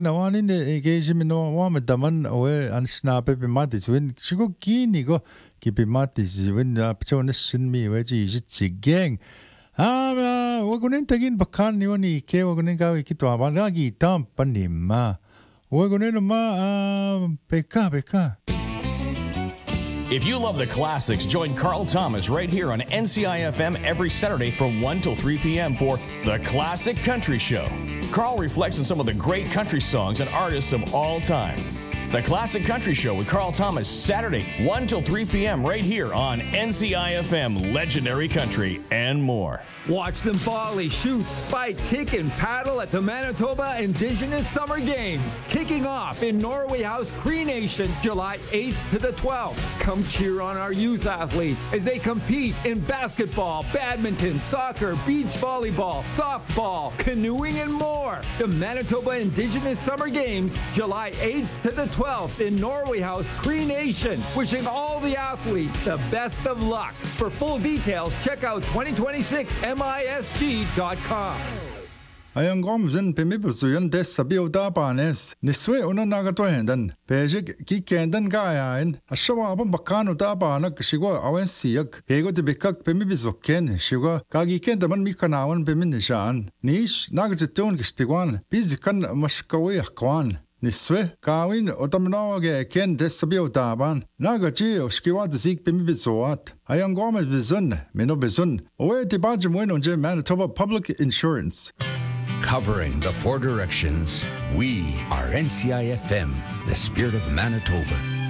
나와는 게시면 와면 다만 왜 안스나베 비마디스 웬 시고 기니고 기비마디스 웬 앞초는 신미 왜지 이지gang wagunin tagin bakan ni wani ke wagunin ka iki to abangagi tam panima wagunin ma beka. If you love the classics, join Carl Thomas right here on NCIFM every Saturday from 1 till 3 p.m. for The Classic Country Show. Carl reflects on some of the great country songs and artists of all time. The Classic Country Show with Carl Thomas, Saturday, 1 till 3 p.m. right here on NCIFM Legendary Country and more. Watch them volley, shoot, spike, kick, and paddle at the Manitoba Indigenous Summer Games. Kicking off in Norway House Cree Nation, July 8th to the 12th. Come cheer on our youth athletes as they compete in basketball, badminton, soccer, beach volleyball, softball, canoeing, and more. The Manitoba Indigenous Summer Games, July 8th to the 12th in Norway House Cree Nation. Wishing all the athletes the best of luck. For full details, check out 2026misg.com. Ayang gomzen pemibusuyan des sabio dapanes niswe unaga to hendan pejik ki kendan gayain ashawa abam bakano dabana shigo awen siyak hego de bekak pemibizoken shigo kagi kendaman mikanawan peminishan nish nagzitun gistigwan bizikan mashkawi akwan niswe kawin otamnawage ken des sabio daban nagaji oshkiwa zik pemibizoat ayang gomez bizun mino bizun owe tibajim unje Manitoba Public Insurance. Covering the four directions, we are NCIFM, the spirit of Manitoba.